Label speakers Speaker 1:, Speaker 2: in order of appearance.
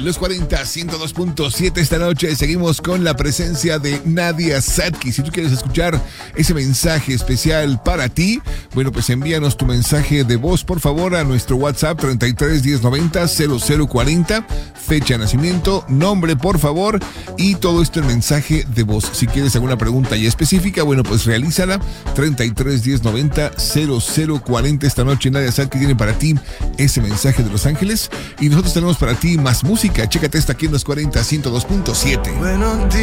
Speaker 1: Los 40, 102.7 esta noche. Seguimos con la presencia de Nadia Sadki. Si tú quieres escuchar ese mensaje especial para ti, bueno, pues envíanos tu mensaje de voz, por favor, a nuestro WhatsApp 33 1090 0040. Fecha de nacimiento, nombre, por favor, y todo esto en mensaje de voz. Si quieres alguna pregunta ya específica, bueno, pues realízala. 33 1090 0040. Esta noche Nadia Sadki tiene para ti ese mensaje de Los Ángeles. Y nosotros tenemos para ti más música. Chécate esta aquí en los 40, 102.7.
Speaker 2: Buenos días.